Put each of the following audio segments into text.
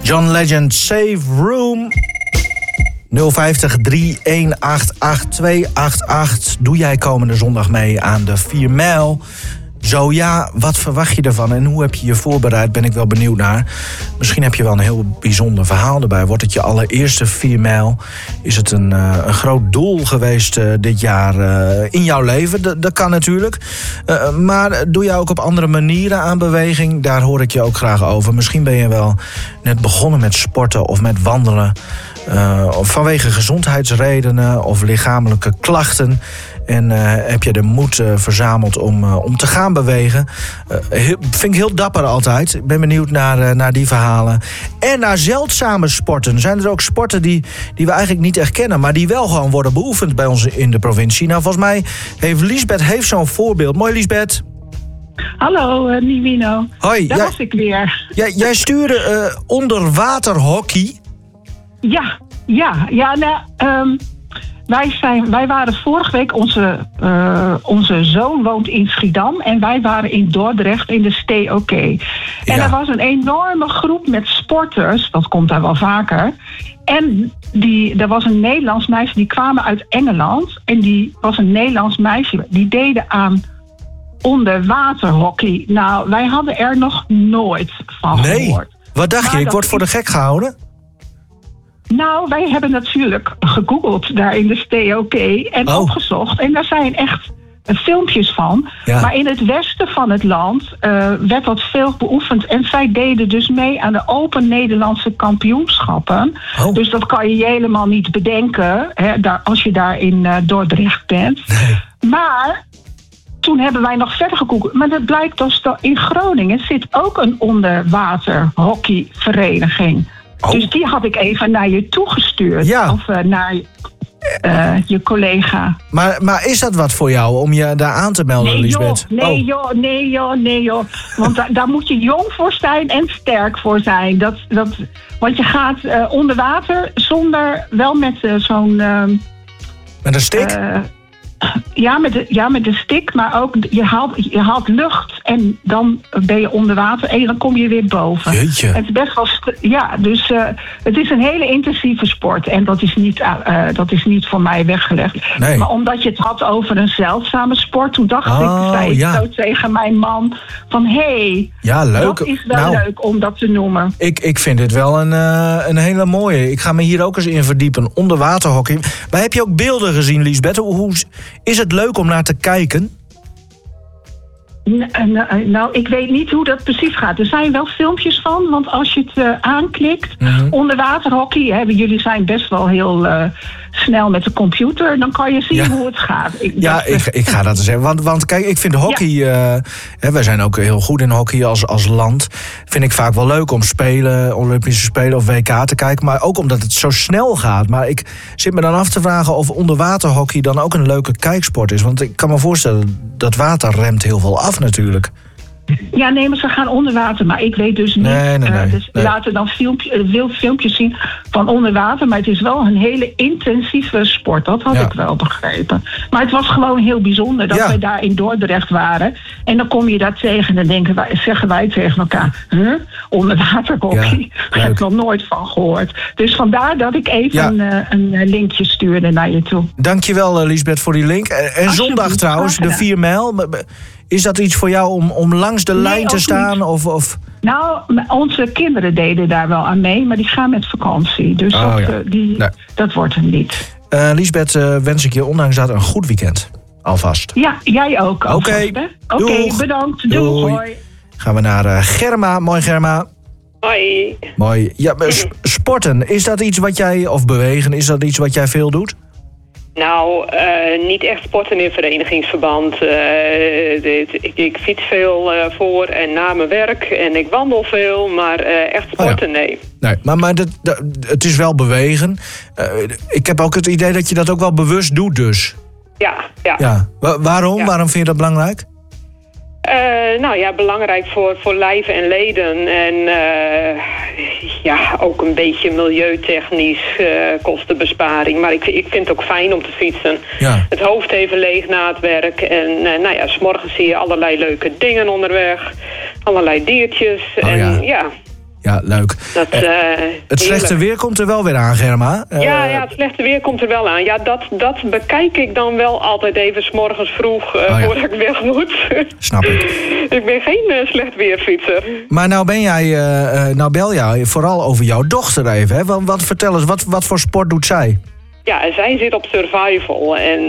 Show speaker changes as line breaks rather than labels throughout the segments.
John Legend, Save Room. 050 3188 288. Doe jij komende zondag mee aan de 4 mijl? Zo ja, wat verwacht je ervan en hoe heb je je voorbereid? Ben ik wel benieuwd naar. Misschien heb je wel een heel bijzonder verhaal erbij. Wordt het je allereerste 4 mijl? Is het een groot doel geweest dit jaar in jouw leven? Dat kan natuurlijk. Maar doe jij ook op andere manieren aan beweging? Daar hoor ik je ook graag over. Misschien ben je wel net begonnen met sporten of met wandelen. Vanwege gezondheidsredenen of lichamelijke klachten. En heb je de moed verzameld om te gaan bewegen. Vind ik heel dapper altijd. Ik ben benieuwd naar die verhalen. En naar zeldzame sporten. Zijn er ook sporten die we eigenlijk niet echt kennen, maar die wel gewoon worden beoefend bij ons in de provincie? Nou, volgens mij heeft Liesbeth zo'n voorbeeld. Mooi, Liesbeth.
Hallo, Nivino.
Hoi.
Daar was ik weer.
Jij stuurde onderwaterhockey. Ja, nou, wij waren vorige week, onze zoon woont in Schiedam en wij waren in Dordrecht in de Stay OK. En er was een enorme groep met sporters, dat komt daar wel vaker. En er was een Nederlands meisje, die kwamen uit Engeland. En die was een Nederlands meisje, die deden aan onderwaterhockey. Nou, wij hadden er nog nooit van gehoord. Wat dacht je? Ik word voor de gek gehouden?
Nou, wij hebben natuurlijk gegoogeld daar in de Stay OK en opgezocht. En daar zijn echt filmpjes van. Ja. Maar in het westen van het land werd dat veel beoefend. En zij deden dus mee aan de Open Nederlandse Kampioenschappen. Oh. Dus dat kan je helemaal niet bedenken als je daar in Dordrecht bent. Nee. Maar toen hebben wij nog verder gegoogeld. Maar dat blijkt dus dat in Groningen zit ook een onderwaterhockeyvereniging. Oh. Dus die had ik even naar je toegestuurd. Ja. Of naar je collega.
Maar is dat wat voor jou om je daar aan te melden, Liesbeth?
Nee joh. Want daar moet je jong voor zijn en sterk voor zijn. Want je gaat onder water wel met zo'n...
met een stick?
Met de stick, maar ook je haalt lucht en dan ben je onder water en dan kom je weer boven.
Jeetje.
Het is best wel dus het is een hele intensieve sport en dat is niet voor mij weggelegd. Nee. Maar omdat je het had over een zeldzame sport, toen dacht ik zo tegen mijn man van leuk. Dat is wel leuk om dat te noemen.
Ik vind het wel een hele mooie. Ik ga me hier ook eens in verdiepen. Onderwaterhockey. Maar heb je ook beelden gezien, Liesbeth? Hoe is het leuk om naar te kijken?
Nou, ik weet niet hoe dat precies gaat. Er zijn wel filmpjes van, want als je het aanklikt... Onderwaterhockey, jullie zijn best wel heel snel met de computer... dan kan je zien hoe het gaat.
Ik ga dat eens even. Want kijk, ik vind hockey... wij zijn ook heel goed in hockey als land. Vind ik vaak wel leuk om Olympische Spelen of WK te kijken. Maar ook omdat het zo snel gaat. Maar ik zit me dan af te vragen of onderwaterhockey dan ook een leuke kijksport is. Want ik kan me voorstellen, dat water remt heel veel af natuurlijk.
Ja, nee, maar ze gaan onder water. Maar ik weet dus niet. Nee. Dus laten dan filmpjes zien van onder water. Maar het is wel een hele intensieve sport. Dat had ik wel begrepen. Maar het was gewoon heel bijzonder dat wij daar in Dordrecht waren. En dan kom je daar tegen en dan zeggen wij tegen elkaar... onderwaterhockey? Daar heb ik nog nooit van gehoord. Dus vandaar dat ik even een linkje stuurde naar je toe.
Dankjewel, Liesbeth, voor die link. En zondag trouwens, de 4 mijl... Is dat iets voor jou om langs de lijn te staan? Of?
Nou, onze kinderen deden daar wel aan mee, maar die gaan met vakantie. Dus dat wordt hem niet.
Liesbeth, wens ik je ondanks dat een goed weekend. Alvast.
Ja, jij ook. Oké, bedankt. Doei. Hoi.
Gaan we naar Germa. Mooi, Germa.
Hoi.
Mooi. Ja, sporten, is dat iets wat jij... of bewegen, is dat iets wat jij veel doet?
Nou, niet echt sporten in verenigingsverband. Ik fiets veel voor en na mijn werk en ik wandel veel, maar echt sporten, nee.
Maar het is wel bewegen. Ik heb ook het idee dat je dat ook wel bewust doet dus.
Ja.
Waarom? Ja. Waarom vind je dat belangrijk?
Belangrijk voor lijf en leden. En ook een beetje milieutechnisch, kostenbesparing. Maar ik vind het ook fijn om te fietsen. Ja. Het hoofd even leeg na het werk. En 's morgens zie je allerlei leuke dingen onderweg. Allerlei diertjes.
Ja, leuk. Het slechte weer komt er wel weer aan, Germa.
Ja, het slechte weer komt er wel aan. Ja, dat bekijk ik dan wel altijd even 's morgens vroeg voordat ik weg moet.
Snap ik.
Ik ben geen slecht weerfietser.
Maar nou bel jij vooral over jouw dochter even. Hè? Wat vertel eens, wat voor sport doet zij?
Ja, en zij zit op survival. En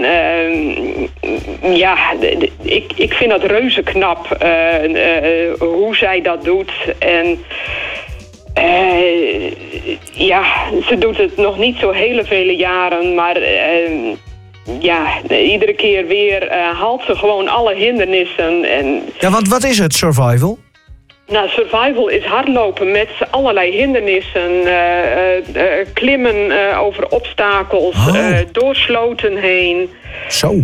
ik vind dat reuze knap hoe zij dat doet. En ze doet het nog niet zo hele vele jaren, maar iedere keer weer haalt ze gewoon alle hindernissen.
Ja, want wat is het, survival?
Nou, survival is hardlopen met allerlei hindernissen, klimmen over obstakels, door sloten heen.
Zo.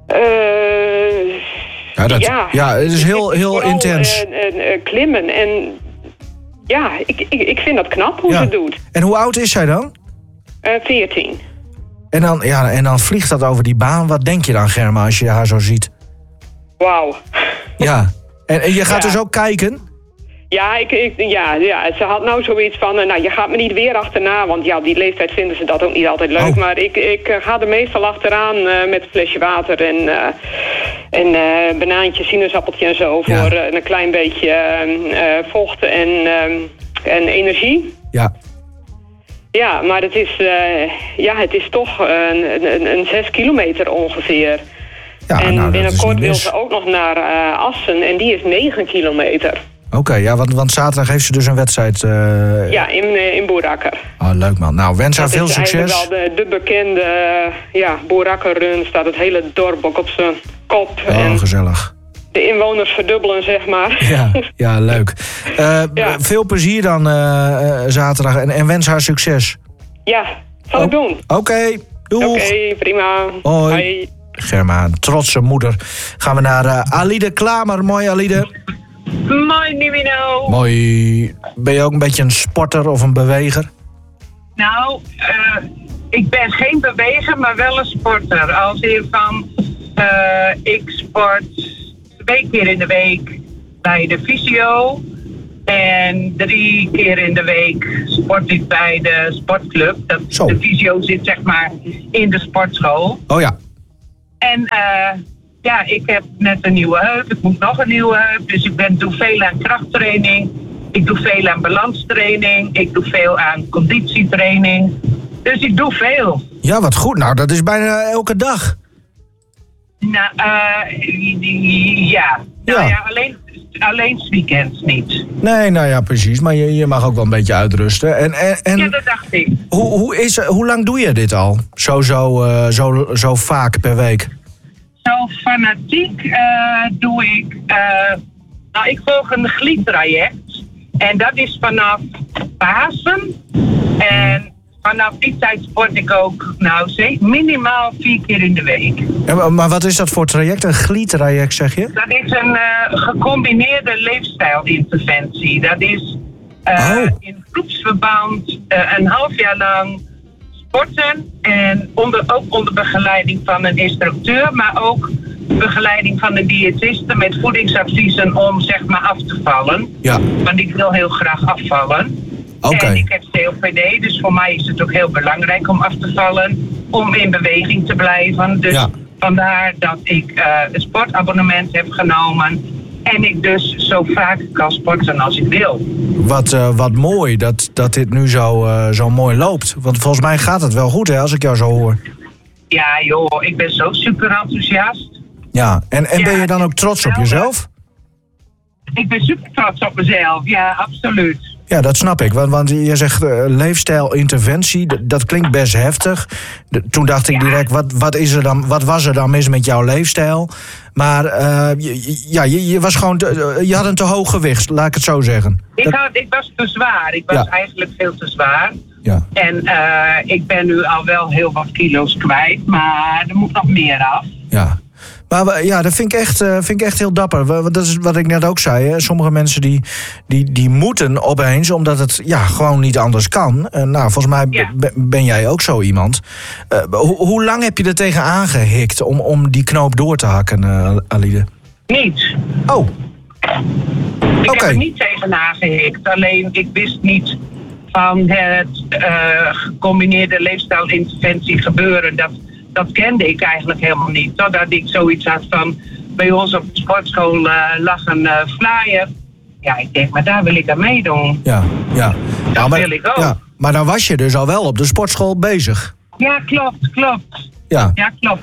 Het is heel intens.
Klimmen en ja, ik vind dat knap hoe ze het doet.
En hoe oud is zij dan?
14.
En dan vliegt dat over die baan. Wat denk je dan, Germa, als je haar zo ziet?
Wauw.
Ja. En je gaat dus ook kijken?
Ja, ze had nou zoiets van, je gaat me niet weer achterna, want op die leeftijd vinden ze dat ook niet altijd leuk. Maar ik ga er meestal achteraan met een flesje water en banaantje, sinaasappeltje en zo voor een klein beetje vocht en energie.
Ja.
Ja, maar het is toch een 6 kilometer ongeveer. Ja, en binnenkort wil ze ook nog naar Assen en die is 9 kilometer.
Oké, want zaterdag heeft ze dus een wedstrijd...
Ja, in Boerakker.
Oh, leuk man. Nou, wens haar veel succes.
Dat is eigenlijk wel de bekende Boerakker-run. Staat het hele dorp ook op zijn kop.
Oh, en gezellig.
De inwoners verdubbelen, zeg maar.
Ja, leuk. Veel plezier dan zaterdag en wens haar succes.
Ja, zal ik doen.
Oké, doeg.
Oké, prima.
Hoi.
Hoi.
Germa, trotse moeder. Gaan we naar Alide Klamer. Mooi, Alide.
Mooi, Nivino.
Mooi. Ben je ook een beetje een sporter of een beweger?
Nou, ik ben geen beweger, maar wel een sporter. Als in van, ik sport 2 keer in de week bij de fysio. En 3 keer in de week sport ik bij de sportclub. De fysio zit zeg maar in de sportschool.
Oh ja.
En ik heb net een nieuwe heup. Ik moet nog een nieuwe heup. Dus ik doe veel aan krachttraining. Ik doe veel aan balanstraining. Ik doe veel aan conditietraining. Dus ik doe veel.
Ja, wat goed. Nou, dat is bijna elke dag.
Nou, alleen 's weekends niet.
Nee, nou ja, precies. Maar je mag ook wel een beetje uitrusten. En
ja, dat dacht ik.
Hoe lang doe je dit al? Zo vaak per week?
Zo fanatiek doe ik... ik volg een GLI-traject. En dat is vanaf Pasen. En vanaf die tijd sport ik ook minimaal 4 keer in de week.
Ja, maar wat is dat voor traject? Een GLI-traject, zeg je?
Dat is een gecombineerde leefstijlinterventie. Dat is in groepsverband een half jaar lang sporten. En ook onder begeleiding van een instructeur, maar ook begeleiding van een diëtiste met voedingsadviezen om zeg maar af te vallen. Ja. Want ik wil heel graag afvallen. En ik heb COPD, dus voor mij is het ook heel belangrijk om af te vallen, om in beweging te blijven. Dus vandaar dat ik een sportabonnement heb genomen en ik dus zo vaak kan sporten als ik wil.
Wat mooi dat dit nu zo mooi loopt. Want volgens mij gaat het wel goed, hè, als ik jou zo hoor.
Ja joh, ik ben zo super enthousiast.
Ja, en ben je dan ook trots op jezelf?
Ik ben super trots op mezelf, ja, absoluut.
Ja, dat snap ik. Want je zegt leefstijlinterventie, dat klinkt best heftig. Toen dacht ik direct, wat was er dan mis met jouw leefstijl? Maar je was gewoon je had een te hoog gewicht, laat ik het zo zeggen.
Ik was te zwaar. Ik was eigenlijk veel te zwaar.
Ja.
En ik ben nu al wel heel wat kilo's kwijt, maar er moet nog meer af.
Ja. Maar ja, dat vind ik echt heel dapper. Dat is wat ik net ook zei. Hè. Sommige mensen die moeten opeens, omdat het gewoon niet anders kan. Volgens mij ben jij ook zo iemand. Hoe lang heb je er tegenaan gehikt om die knoop door te hakken, Alide?
Niet.
Oh.
Ik heb er niet tegen nagehikt. Alleen ik wist niet van het gecombineerde leefstijlinterventie gebeuren. Dat kende ik eigenlijk helemaal niet. Totdat ik zoiets had van, bij ons op de sportschool lag een flyer. Ja, ik denk, maar daar wil ik aan meedoen.
Ja.
Dat wil ik ook.
Ja, maar dan was je dus al wel op de sportschool bezig.
Ja, klopt.
Ja,
klopt.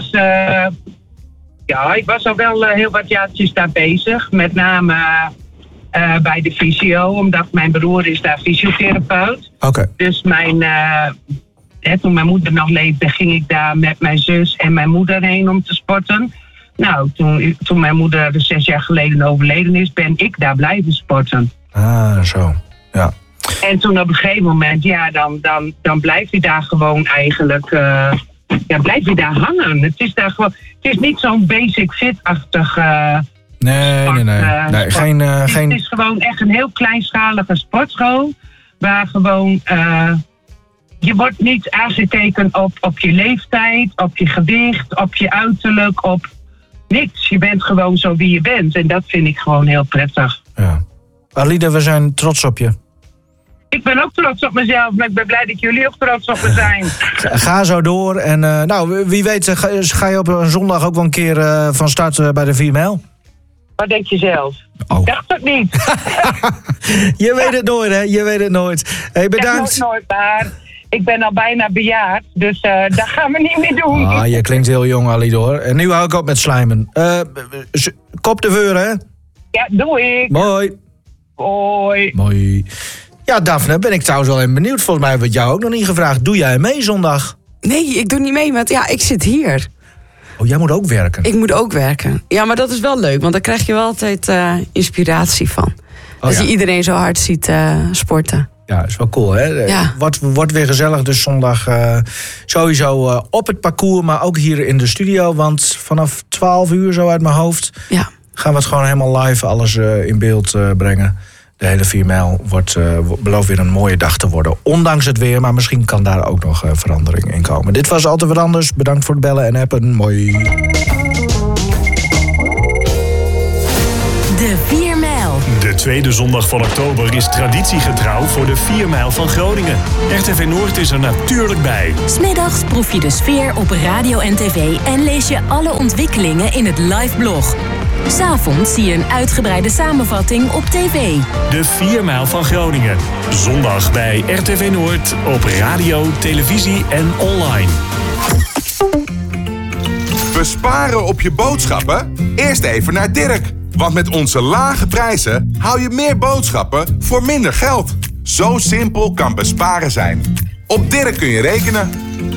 Ik was al wel heel wat jaartjes daar bezig. Met name bij de fysio, omdat mijn broer is daar fysiotherapeut.
Oké.
Dus toen mijn moeder nog leefde, ging ik daar met mijn zus en mijn moeder heen om te sporten. Nou, toen mijn moeder 6 jaar geleden overleden is, ben ik daar blijven sporten.
Ah, zo. Ja.
En toen op een gegeven moment, dan blijf je daar gewoon eigenlijk... blijf je daar hangen. Het is daar gewoon... Het is niet zo'n basic fit-achtig...
Nee.
Het is gewoon echt een heel kleinschalige sportschool. Waar gewoon... je wordt niet aangetekend op je leeftijd, op je gewicht, op je uiterlijk, op niks. Je bent gewoon zo wie je bent. En dat vind ik gewoon heel prettig.
Ja. Alida, we zijn trots op je.
Ik ben ook trots op mezelf, maar ik ben blij dat jullie ook trots op me zijn.
Ga zo door. En wie weet ga je op een zondag ook wel een keer van start bij de 4 mijl?
Wat denk je zelf?
Oh.
Ik dacht het niet.
Je weet het nooit, hè? Je weet het nooit. Hey, bedankt.
Ik nooit, maar ik ben al bijna bejaard, dus dat gaan we niet meer doen.
Ah, je klinkt heel jong, Alida, hoor. En nu hou ik op met slijmen. Kop de veur, hè?
Ja, doe ik.
Mooi. Ja, Daphne, ben ik trouwens wel even benieuwd. Volgens mij hebben we het jou ook nog niet gevraagd. Doe jij mee zondag?
Nee, ik doe niet mee, want ik zit hier.
Oh, jij moet ook werken?
Ik moet ook werken. Ja, maar dat is wel leuk, want daar krijg je wel altijd inspiratie van. Als je iedereen zo hard ziet sporten.
Ja, is wel cool, hè?
Ja.
Wordt weer gezellig, dus zondag sowieso op het parcours, maar ook hier in de studio. Want vanaf 12 uur zo uit mijn hoofd gaan we het gewoon helemaal live alles in beeld brengen. De hele 4 mijl belooft weer een mooie dag te worden. Ondanks het weer, maar misschien kan daar ook nog verandering in komen. Dit was Altijd Wat Anders. Bedankt voor het bellen en appen. Mooi.
De 4 mijl.
De tweede zondag van oktober is traditiegetrouw voor de 4 mijl van Groningen. RTV Noord is er natuurlijk bij.
's Middags proef je de sfeer op radio en tv en lees je alle ontwikkelingen in het live blog. 's Avonds zie je een uitgebreide samenvatting op tv.
De 4 mijl van Groningen. Zondag bij RTV Noord op radio, televisie en online.
Besparen op je boodschappen? Eerst even naar Dirk. Want met onze lage prijzen hou je meer boodschappen voor minder geld. Zo simpel kan besparen zijn. Op Dirk kun je rekenen.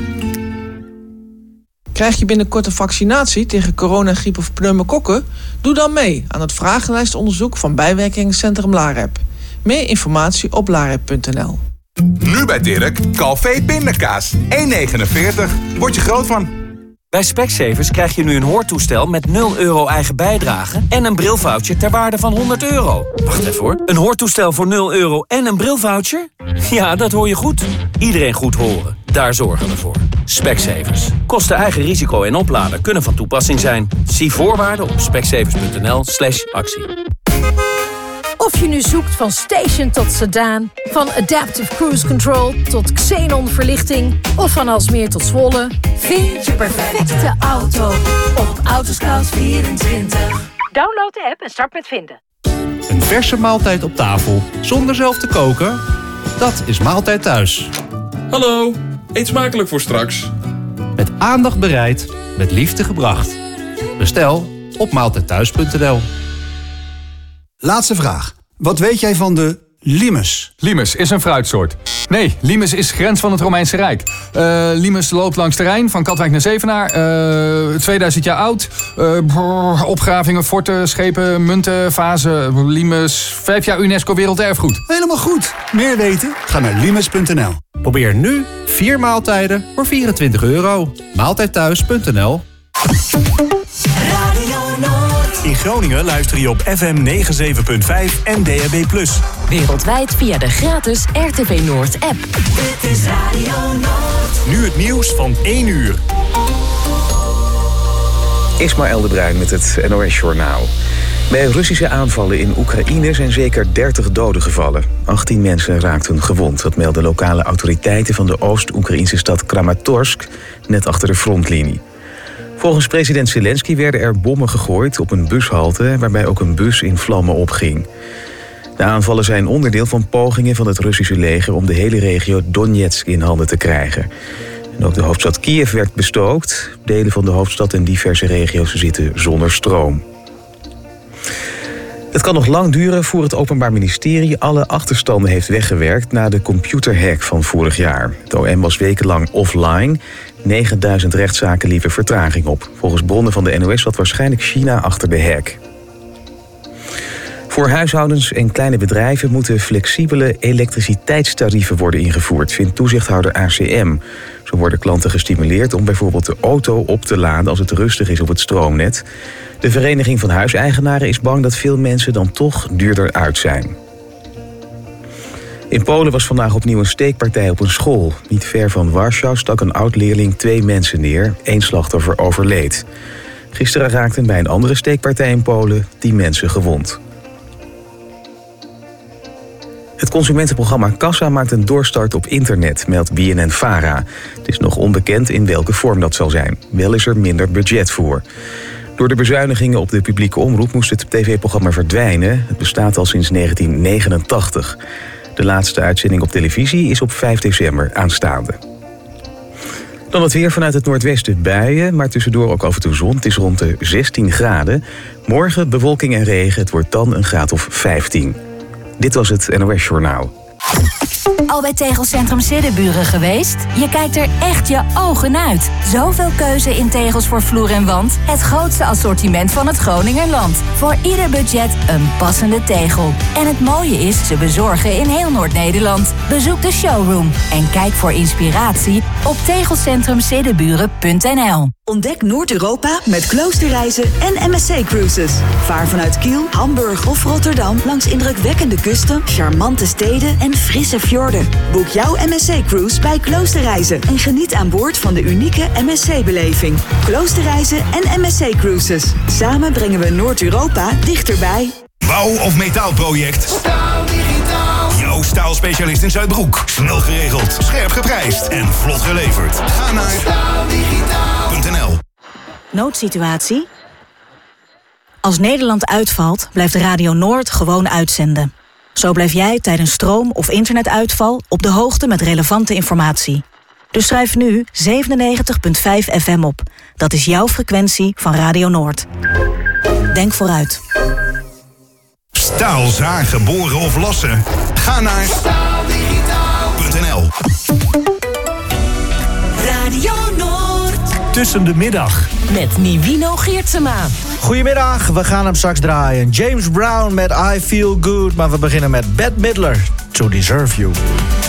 Krijg je binnenkort een vaccinatie tegen corona, griep of pneumokokken? Doe dan mee aan het vragenlijstonderzoek van bijwerkingencentrum LAREP. Meer informatie op larep.nl.
Nu bij Dirk, Calvé pindakaas. 1,49. Word je groot van.
Bij Specsavers krijg je nu een hoortoestel met €0 eigen bijdrage en een brilvoucher ter waarde van €100. Wacht even hoor. Een hoortoestel voor €0 en een brilvoucher? Ja, dat hoor je goed. Iedereen goed horen. Daar zorgen we voor. Specsavers. Kosten eigen risico en opladen kunnen van toepassing zijn. Zie voorwaarden op specsavers.nl/actie.
Of je nu zoekt van station tot sedan, van adaptive cruise control tot xenon verlichting of van Alsmeer tot Zwolle, vind je perfecte auto op Autoscout24.
Download de app en start met vinden.
Een verse maaltijd op tafel zonder zelf te koken? Dat is Maaltijd Thuis.
Hallo, eet smakelijk voor straks.
Met aandacht bereid, met liefde gebracht. Bestel op maaltijdthuis.nl.
Laatste vraag. Wat weet jij van de limes?
Limes is een fruitsoort. Nee, limes is grens van het Romeinse Rijk. Limes loopt langs de Rijn, van Katwijk naar Zevenaar. 2000 jaar oud. Opgravingen, forten, schepen, munten, vazen. Limes, 5 jaar UNESCO Werelderfgoed.
Helemaal goed. Meer weten? Ga naar limes.nl.
Probeer nu 4 maaltijden voor €24. Maaltijdthuis.nl.
In Groningen luister je op FM 97.5 en DAB+.
Wereldwijd via de gratis RTV Noord app.
Dit is Radio Noord.
Nu het nieuws van 1 uur.
Ismaël de Bruin met het NOS Journaal. Bij Russische aanvallen in Oekraïne zijn zeker 30 doden gevallen. 18 mensen raakten gewond. Dat melden lokale autoriteiten van de Oost-Oekraïnse stad Kramatorsk, net achter de frontlinie. Volgens president Zelensky werden er bommen gegooid op een bushalte, waarbij ook een bus in vlammen opging. De aanvallen zijn onderdeel van pogingen van het Russische leger om de hele regio Donetsk in handen te krijgen. En ook de hoofdstad Kiev werd bestookt. Delen van de hoofdstad en diverse regio's zitten zonder stroom. Het kan nog lang duren voor het Openbaar Ministerie alle achterstanden heeft weggewerkt na de computerhack van vorig jaar. Het OM was wekenlang offline. 9000 rechtszaken liepen vertraging op. Volgens bronnen van de NOS zat waarschijnlijk China achter de hack. Voor huishoudens en kleine bedrijven moeten flexibele elektriciteitstarieven worden ingevoerd, vindt toezichthouder ACM. Zo worden klanten gestimuleerd om bijvoorbeeld de auto op te laden als het rustig is op het stroomnet. De Vereniging van Huiseigenaren is bang dat veel mensen dan toch duurder uit zijn. In Polen was vandaag opnieuw een steekpartij op een school. Niet ver van Warschau stak een oud-leerling 2 mensen neer. 1 slachtoffer overleed. Gisteren raakten bij een andere steekpartij in Polen 10 mensen gewond. Het consumentenprogramma Kassa maakt een doorstart op internet, meldt BNN-Vara. Het is nog onbekend in welke vorm dat zal zijn. Wel is er minder budget voor. Door de bezuinigingen op de publieke omroep moest het tv-programma verdwijnen. Het bestaat al sinds 1989. De laatste uitzending op televisie is op 5 december aanstaande. Dan het weer vanuit het noordwesten buien, maar tussendoor ook af en toe zon. Het is rond de 16 graden. Morgen bewolking en regen, het wordt dan een graad of 15. Dit was het NOS Journaal.
Al bij Tegelcentrum Siddeburen geweest? Je kijkt er echt je ogen uit. Zoveel keuze in tegels voor vloer en wand. Het grootste assortiment van het Groningerland. Voor ieder budget een passende tegel. En het mooie is, ze bezorgen in heel Noord-Nederland. Bezoek de showroom en kijk voor inspiratie op tegelcentrumsiddeburen.nl.
Ontdek Noord-Europa met Kloosterreizen en MSC Cruises. Vaar vanuit Kiel, Hamburg of Rotterdam langs indrukwekkende kusten, charmante steden en frisse fjorden. Boek jouw MSC-cruise bij Kloosterreizen en geniet aan boord van de unieke MSC-beleving. Kloosterreizen en MSC Cruises. Samen brengen we Noord-Europa dichterbij.
Bouw- of metaalproject? Staal Digitaal. Jouw staalspecialist in Zuidbroek. Snel geregeld, scherp geprijsd en vlot geleverd. Ga naar staaldigitaal.nl.
Noodsituatie? Als Nederland uitvalt, blijft Radio Noord gewoon uitzenden. Zo blijf jij tijdens stroom- of internetuitval op de hoogte met relevante informatie. Dus schrijf nu 97.5 FM op. Dat is jouw frequentie van Radio Noord. Denk vooruit.
Staal zagen, boren of lossen? Ga naar staaldigitaal.nl.
Radio Noord.
Tussen de middag.
Met Nivino Geertsema.
Goedemiddag, we gaan hem straks draaien. James Brown met I Feel Good, maar we beginnen met Bette Midler, To Deserve You.